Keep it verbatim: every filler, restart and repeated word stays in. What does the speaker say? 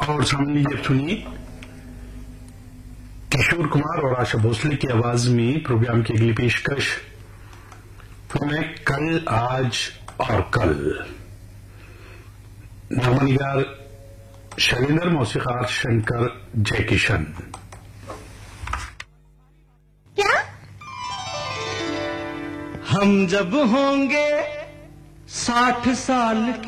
और सामने लीजिए सुनिए किशोर कुमार और आशा भोसले की आवाज में प्रोग्राम की अगली पेशकश फिल्म कल, आज और कल। नवनिगार शैलेंद्र, मौसीकार शंकर जयकिशन। क्या? हम जब होंगे साठ साल